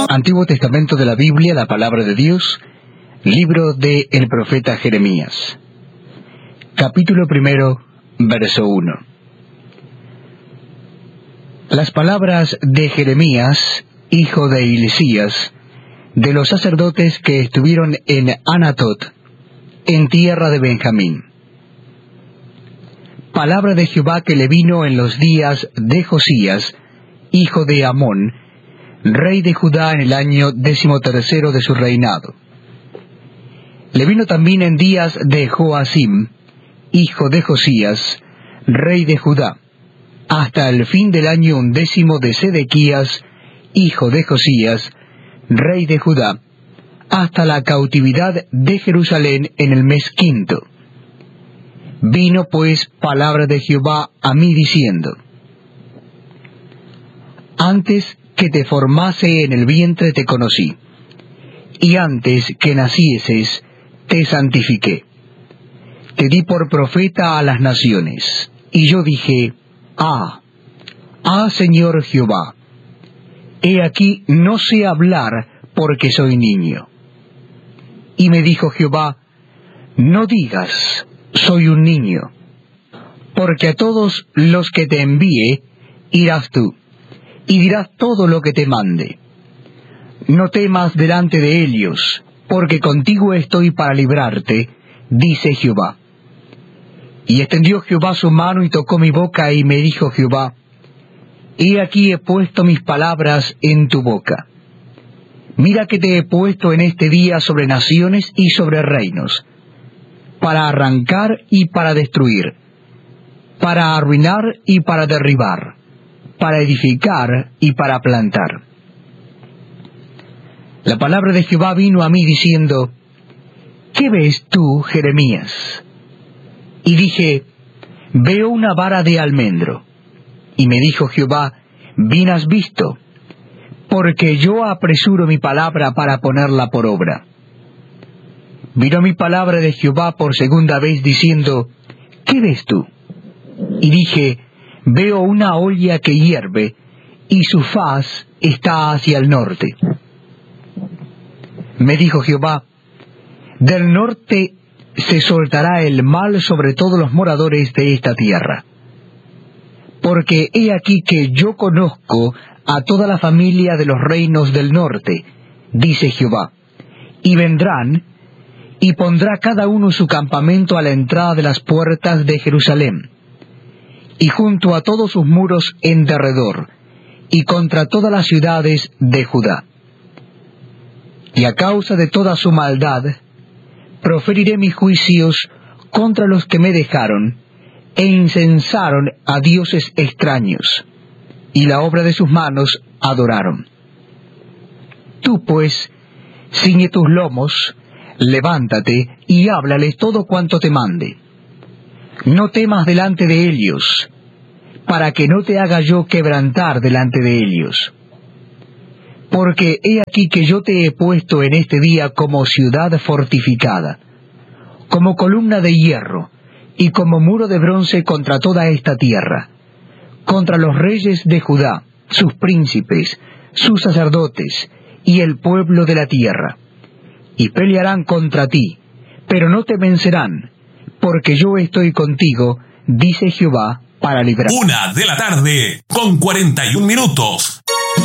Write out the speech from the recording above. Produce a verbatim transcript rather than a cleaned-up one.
Antiguo Testamento de la Biblia, la palabra de Dios, libro de el profeta Jeremías. Capítulo primero, verso uno. Las palabras de Jeremías, hijo de Hilcías, de los sacerdotes que estuvieron en Anatot, en tierra de Benjamín. Palabra de Jehová que le vino en los días de Josías, hijo de Amón, rey de Judá, en el año decimotercero de su reinado. Le vino también en días de Joacim, hijo de Josías, rey de Judá, hasta el fin del año undécimo de Sedequías, hijo de Josías, rey de Judá, hasta la cautividad de Jerusalén en el mes quinto. Vino pues palabra de Jehová a mí diciendo: Antes que te formase en el vientre te conocí, y antes que nacieses te santifiqué. Te di por profeta a las naciones, y yo dije: Ah, ah, Señor Jehová, he aquí no sé hablar porque soy niño. Y me dijo Jehová: No digas, soy un niño, porque a todos los que te envíe irás tú, y dirás todo lo que te mande. No temas delante de ellos, porque contigo estoy para librarte, dice Jehová. Y extendió Jehová su mano y tocó mi boca, y me dijo Jehová: He aquí he puesto mis palabras en tu boca. Mira que te he puesto en este día sobre naciones y sobre reinos, para arrancar y para destruir, para arruinar y para derribar, para edificar y para plantar. La palabra de Jehová vino a mí diciendo: ¿Qué ves tú, Jeremías? Y dije: Veo una vara de almendro. Y me dijo Jehová: Bien has visto, porque yo apresuro mi palabra para ponerla por obra. Vino mi palabra de Jehová por segunda vez diciendo: ¿Qué ves tú? Y dije: Veo una olla que hierve, y su faz está hacia el norte. Me dijo Jehová: Del norte se soltará el mal sobre todos los moradores de esta tierra. Porque he aquí que yo conozco a toda la familia de los reinos del norte, dice Jehová, y vendrán, y pondrá cada uno su campamento a la entrada de las puertas de Jerusalén, y junto a todos sus muros en derredor, y contra todas las ciudades de Judá. Y a causa de toda su maldad, proferiré mis juicios contra los que me dejaron, e incensaron a dioses extraños, y la obra de sus manos adoraron. Tú pues, ciñe tus lomos, levántate, y háblales todo cuanto te mande. No temas delante de ellos, para que no te haga yo quebrantar delante de ellos. Porque he aquí que yo te he puesto en este día como ciudad fortificada, como columna de hierro, y como muro de bronce contra toda esta tierra, contra los reyes de Judá, sus príncipes, sus sacerdotes, y el pueblo de la tierra. Y pelearán contra ti, pero no te vencerán, porque yo estoy contigo, dice Jehová, para librarte. Una de la tarde, con cuarenta y un minutos.